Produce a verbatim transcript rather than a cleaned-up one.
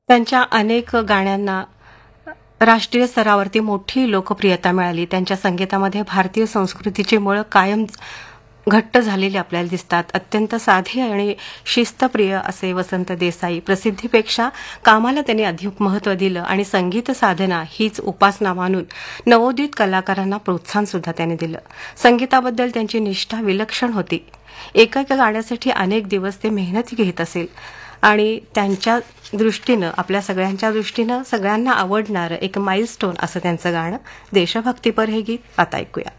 त्यांच्या अनेक गाण्यांना राष्ट्रीय स्तरावरती मोठी लोकप्रियता मिळाली. त्यांच्या संगीतामध्ये भारतीय संस्कृतीची मुळं कायम घट्ट झालेली आपल्याला दिसतात. अत्यंत साधी आणि शिस्तप्रिय असे वसंत देसाई. प्रसिद्धीपेक्षा कामाला त्यांनी अधिक महत्त्व दिलं आणि संगीत साधना हीच उपासना मानून नवोदित कलाकारांना प्रोत्साहन सुद्धा त्यांनी दिलं. संगीताबद्दल त्यांची निष्ठा विलक्षण होती. एका एका गाण्यासाठी अनेक दिवस ते मेहनत घेत असेल आणि त्यांच्या दृष्टीनं आपल्या सगळ्यांच्या दृष्टीनं सगळ्यांना आवडणारं एक माइलस्टोन असं त्यांचं गाणं देशभक्तीपर हे गीत आता ऐकूया.